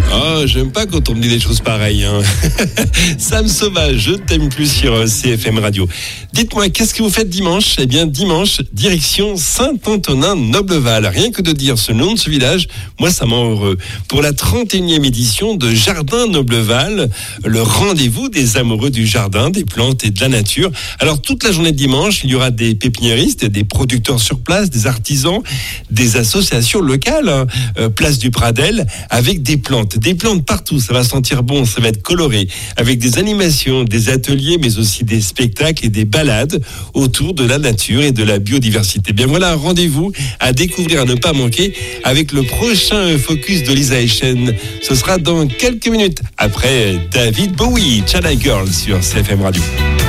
Oh, j'aime pas quand on me dit des choses pareilles. Hein. Sam Sauvage, je t'aime plus sur CFM Radio. Dites-moi, qu'est-ce que vous faites dimanche ? Eh bien, dimanche, direction Saint-Antonin-Nobleval. Rien que de dire ce nom de ce village, moi, ça me rend heureux. Pour la 31e édition de Jardin Nobleval, le rendez-vous des amoureux du jardin, des plantes et de la nature. Alors, toute la journée de dimanche, il y aura des pépiniéristes, des producteurs sur place, des artisans, des associations locales, place du Pradel, avec des plantes partout, ça va sentir bon, ça va être coloré, avec des animations, des ateliers, mais aussi des spectacles et des balades autour de la nature et de la biodiversité. Bien voilà un rendez-vous à découvrir, à ne pas manquer, avec le prochain focus de Lisa Echen. Ce sera dans quelques minutes, après David Bowie, China Girl sur CFM Radio.